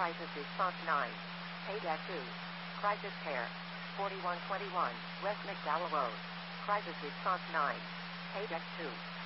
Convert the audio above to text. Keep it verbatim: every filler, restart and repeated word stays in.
Crisis Response nine. Paydeck two. Crisis Care. forty-one twenty-one, West McDowell Road. Crisis Response nine. Paydeck two.